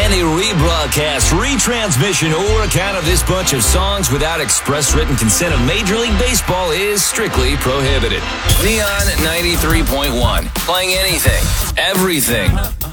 Any rebroadcast, retransmission, or account of this bunch of songs without express written consent of Major League Baseball is strictly prohibited. Neon 93.1. Playing anything, everything.